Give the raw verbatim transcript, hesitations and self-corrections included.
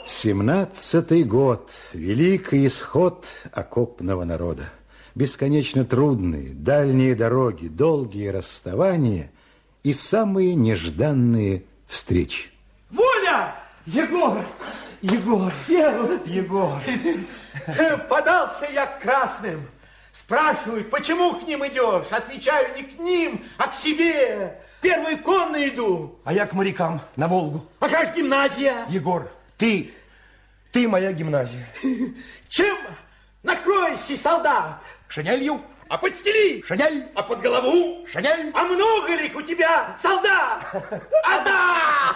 Семнадцатый год. Великий исход окопного народа. Бесконечно трудные, дальние дороги, долгие расставания и самые нежданные встречи. Воля! Егор! Егор! Всеволод Егор! Подался я к красным. Спрашивают, почему к ним идешь? Отвечаю, не к ним, а к себе. Первый конный иду. А я к морякам на Волгу. А как же гимназия? Егор, ты, ты моя гимназия. Чем накройся, солдат? Шинелью. А подстели? Шинель. А под голову? Шинель. А много ли у тебя солдат? А да!